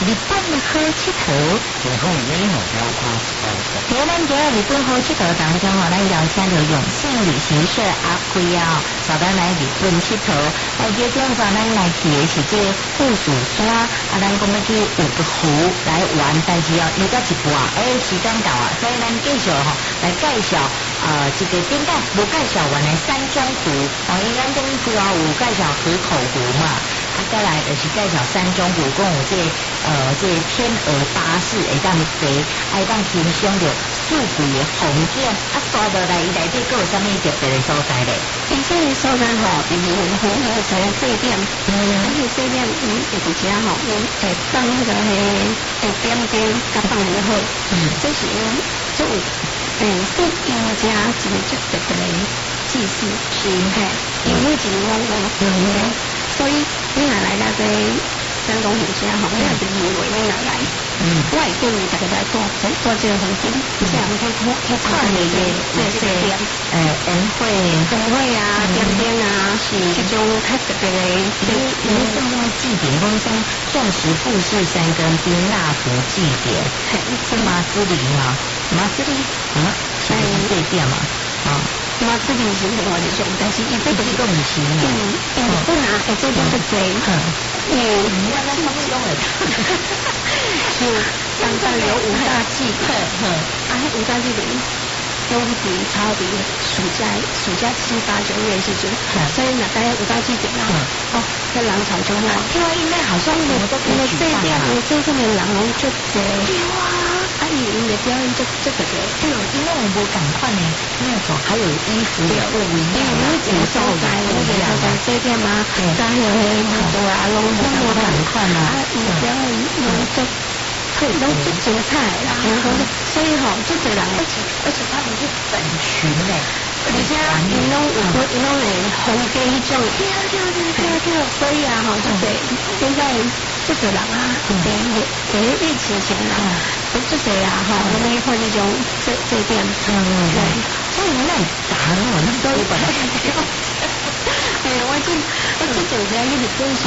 日本好佚佗， 最后美好包括台湾今日本好佚佗当中咱邀请到永信旅行社阿贵找咱来日本佚佗。其中咱来去的是这富士山，咱讲要去有个湖来玩，但是遇到一半，时间到所以咱继续来介绍这个点解无介绍完的山中湖，因为咱顶主要有介绍河口湖嘛。再来就是介绍山中湖，讲有这天鹅巴士会当坐，会当欣赏到四季的风景。刷到来伊内底佫有啥物特别的所在咧？ 这个所在就是湖的一个地点，这个地点就是遮会放那个点点甲放入好，这是就说因遮一个足特别的祭祀，是因为一个所以你若来这山东湖遮你也是以为你若来，我会建议大家来做这个风景，这样可以看那个这点，灯会啊、点点啊，是这种较特别的。 你什么祭典？讲像钻石富士山跟冰蜡湖祭典，是马斯里吗？马斯里是这点嘛？ 马斯里是另外一种，但是伊这个是更是不拿这种的多，因为咱差不多的， 是当有五大祭，五大祭典都是差不多暑假7、8、9月时阵，所以那大家五大祭典在人潮中啊， 听说应该好像什么都可以举办啊， 这上面人龙就多。因的表演这个因为我们赶快呢，那种还有衣服也不一样， 节奏在这点嘛，在有很多拢赶快嘛，表演都精彩啦，所以就这人， 而且他们是整群嘞， 而且因拢会红给一种，对，所以就这现在这人在疫情前不是谁我们看这种这点，对， 所以那打我那都有本来。 我这种在日本是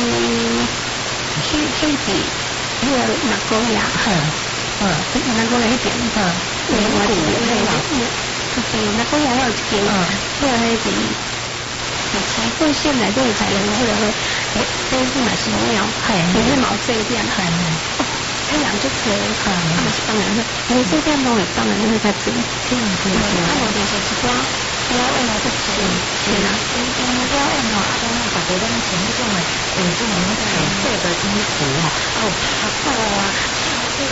去比那个哪公呀，哪公那边，美国哪公呀要给那比其实现在这个才能或者都是买什么庙，也是毛这一点，太阳就可以，当然是，因为这边都会当然就会在这里，对，我就是一寡，不要问我这钱啊，不要问我， 大家都前一种的，这种彩色的衣服爬树跳舞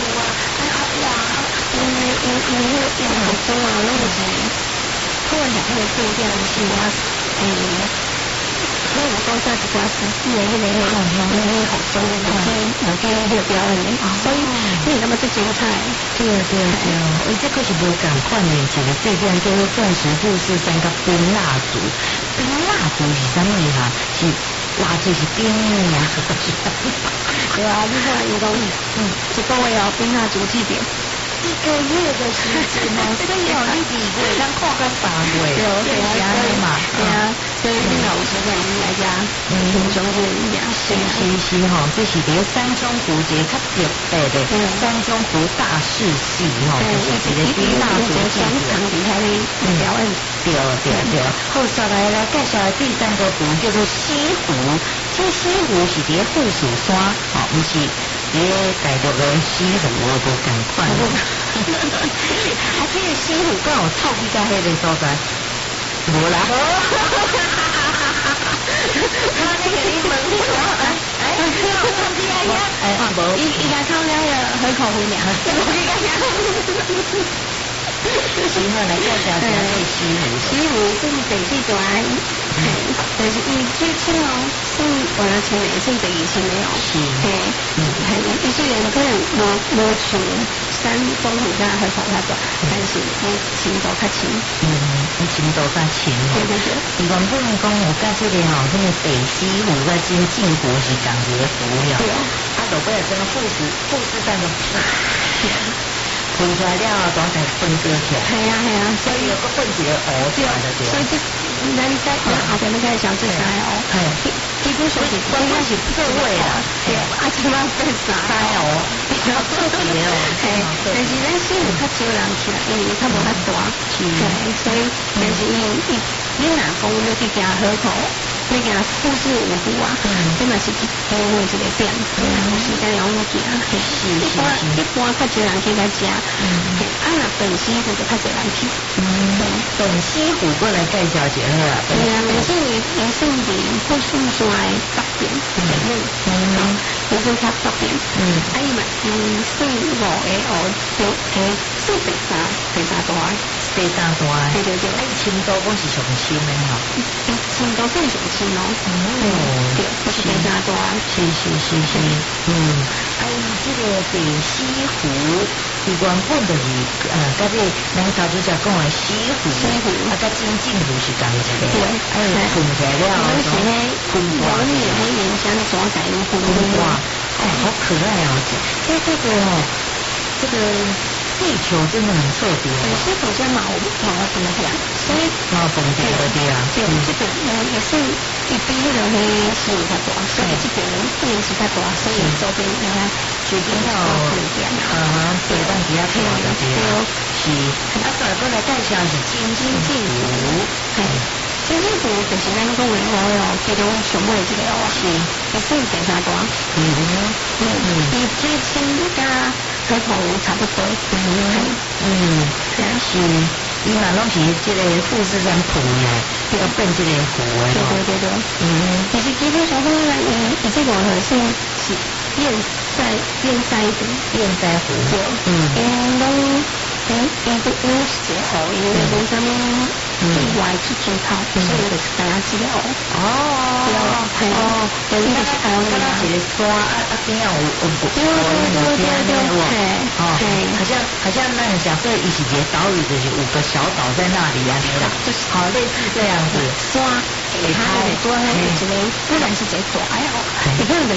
因为很多那个是，突然讲那个这一点是我所以我讲这是寡实际的那个好中的那个表演的，所以你那么这精彩， 对，这可是无共款的一个祭典，叫做钻石富士山甲冰蜡烛。冰蜡烛是啥物是蜡烛是冰的呀， 对啊，你看伊讲，一个月冰蜡烛祭典。 1个月的时间所以你2月咱看到3月，对嘛？ 对啊，所以你有时间来家，平常是是这是伫山中湖一个较特别的山中湖大世纪就是一个冰蜡烛祭典表演， 对。好，再来介绍第3个湖叫做西湖，这西湖是伫富士山，不是。大陆的西湖我都赶快这个西湖刚好臭比较黑的所在，无啦。他那个你问我， 伊家抄了个河口湖俩， 喜欢来介绍一下这西湖。 西湖是第4段，但是伊最深是我要清的，是第2深的是，伊虽然可能无像山中湖甲河口较大，但是深度较深， 深度较深。对。原本讲有甲这个那个北西湖甲金镜湖是同一个湖了，就尾这个富士山的分出来了，当才分割起来。 系啊， 所以有个分一个湖出来的对。 所以这咱在后边那个小这山基本上是应该是各位啦。对，这么变啥哦，特别哦， 但是咱虽然较少人去啦，因为较无较大，所以但是你若讲要去行河口，你行富士五湖啊，这嘛是一个一个点，有时间要我行，一般较少人去甲食，啊若本溪湖就较少人去， 本溪湖过来介绍一下好啊， 对啊，本溪湖算伫富士山的北边前面，也算较北边，啊伊嘛算5个算第三大。 第三段， 对对对， 青岛讲是上深的吼， 青岛算上深咯，对，是第三段， 是，这个北溪湖，伊原本就是甲这咱头拄则讲的西湖，甲金镜湖是同一个， 对， 混起来了， 是迄混花，你迄原先抓在混花， 好可爱哦，这个。地球真的很特别， 是比较毛怎么讲？所以毛崩掉的对啊， 对，这个也是一比那个黑是较大，所以这边面积较大，所以周边人家决定要不一样对，当比较漂亮的是，再过来介绍是金镜湖， 金镜湖就是咱讲的其中上尾一个是，也算第三大，伊水深加。河口差不多， 是，伊嘛拢是这个富士山土呀，要变这个湖的对，其实基本上讲伊这个是堰塞湖，因都是一个湖，因为从上面意外去追讨，所以就是大家知道就是一个山边有好像那个假设一起节岛屿就是5个小岛在那里啊，就是好类似这样子。它的多还有一个，不然是一个大哦，一个就是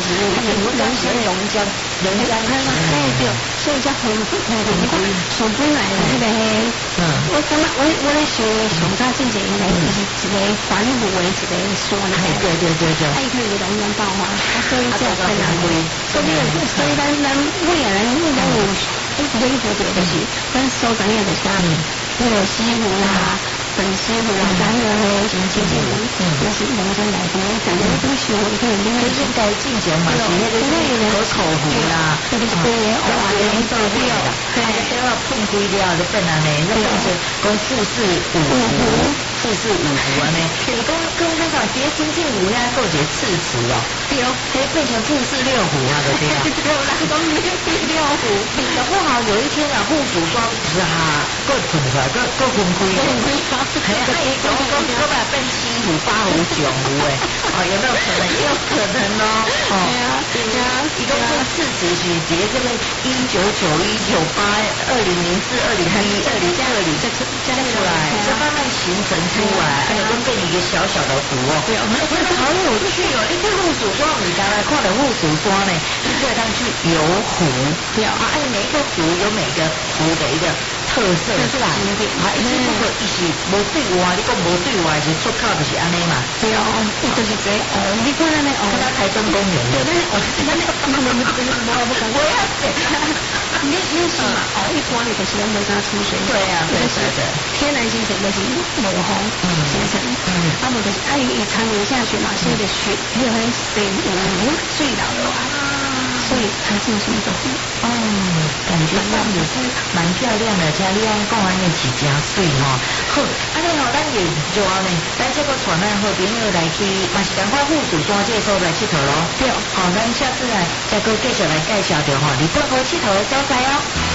龙江对，所以叫红湖。从本来的那个，我感觉我咧想上早之前应该是一个环湖的一个山。 对。 它可以龙江爆发，所以这在哪里？所以咱未来咱有一直在做就是咱所在的就是那个西湖啦。本溪湖啊，咱那个经济湖，就是农村来说，可能都是我一个人另外应该进行嘛，是那个河口湖啦， 这个是对的， 对，都要碰规了，就变安尼，那变成讲富士五湖安尼，你讲那个别金镜湖遐够一个次词哦，对，可以变成富士6湖啊，对啊， 对啦，讲你第6湖， 搞不好有一天啊，护府霜是哈，够喷出来，够分开。我把变7湖、8湖、9湖有没有可能？也有可能哦。对啊，一共是4次是节这个1991、98、2004、2012、2020加出来，就慢慢形成出来，都变一个小小的湖哦。对，我觉得好有趣哦。你去护蜀霜，你刚才看了护蜀霜呢，你就当去游湖。对啊，每一个湖有每个湖的一个特色在。如果一起无对外，你讲无对外就出口就是安尼嘛。 对哦，就是这你看咱的看到台中公园。对， 咱的我要你是嘛？一般你就是用没啥出水。 对啊，对。 天然形成就是落红形成，他们就是伊长年下去嘛，所以的水还有水水老的话，所以它是什么种？ 感觉上也是蛮漂亮的，加你安讲安尼是真水吼。好，安尼咱就就安尼，咱这个带咱好朋友来去，嘛是赶快护蜀山这个所在佚佗咯。对，好，咱下次来再搁继续来介绍着吼，日本好佚佗的所在哦。